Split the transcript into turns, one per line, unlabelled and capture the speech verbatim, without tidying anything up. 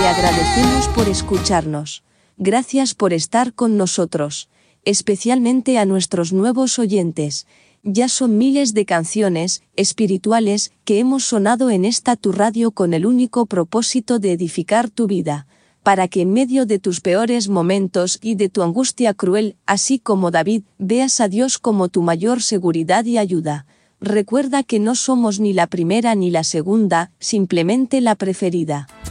Te agradecemos por escucharnos. Gracias por estar con nosotros, especialmente a nuestros nuevos oyentes. Ya son miles de canciones espirituales que hemos sonado en esta tu radio con el único propósito de edificar tu vida, para que en medio de tus peores momentos y de tu angustia cruel, así como David, veas a Dios como tu mayor seguridad y ayuda. Recuerda que no somos ni la primera ni la segunda, simplemente la preferida.